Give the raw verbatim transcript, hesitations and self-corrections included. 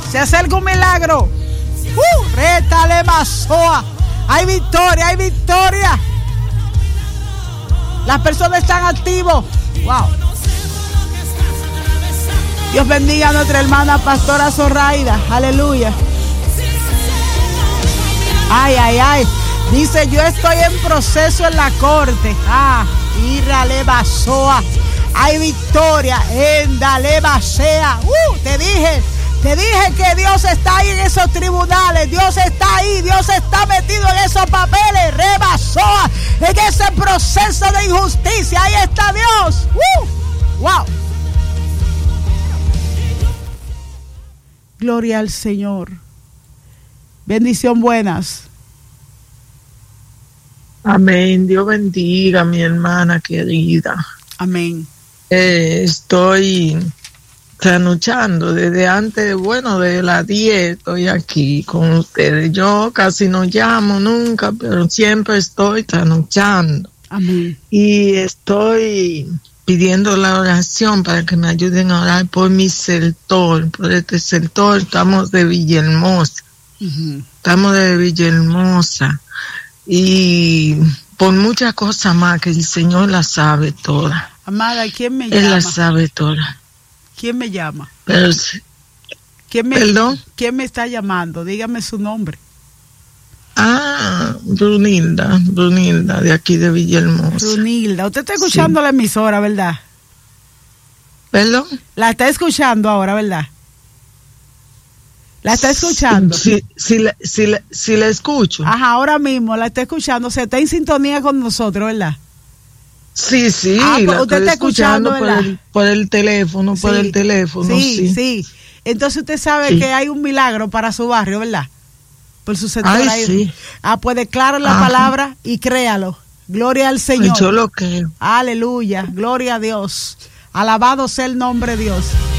Se acerca un milagro. Uh, rétale masoa. Hay victoria, hay victoria. Las personas están activos. Wow. Dios bendiga a nuestra hermana pastora Zoraida. Aleluya. Ay, ay, ay. Dice, yo estoy en proceso en la corte. Ah, írale basoa. Hay victoria en Dale basea. Uh, te dije. Te dije que Dios está ahí en esos tribunales, Dios está ahí, Dios está metido en esos papeles, rebasó en ese proceso de injusticia, ahí está Dios. ¡Uh! ¡Wow! Gloria al Señor. Bendición, buenas. Amén, Dios bendiga a mi hermana querida. Amén. Eh, estoy... trasnochando desde antes, bueno, de las diez estoy aquí con ustedes. Yo casi no llamo nunca, pero siempre estoy trasnochando. Amén. Y estoy pidiendo la oración para que me ayuden a orar por mi sector, por este sector. Estamos de Villahermosa. Uh-huh. Estamos de Villahermosa. Y por muchas cosas más que el Señor las sabe todas. Amada, ¿quién me llama? Él las sabe todas. ¿Quién me llama? Pero sí. ¿Quién me, ¿Perdón? ¿Quién me está llamando? Dígame su nombre. Ah, Brunilda, Brunilda, de aquí de Villahermosa. Brunilda, usted está escuchando sí. La emisora, ¿verdad? ¿Perdón? La está escuchando ahora, ¿verdad? ¿La está escuchando? Sí, sí, la, sí, la, sí la escucho. Ajá, ahora mismo la está escuchando, se está en sintonía con nosotros, ¿verdad? Sí, sí, ah, pues la usted estoy está escuchando, escuchando por el, por el teléfono, sí, por el teléfono, sí. Sí, sí. Entonces usted sabe sí. que hay un milagro para su barrio, ¿verdad? Por su sector Ay, ahí. Sí. Ah, pues declaro la Ajá. palabra y créalo. Gloria al Señor. Yo lo creo. Aleluya, gloria a Dios. Alabado sea el nombre de Dios.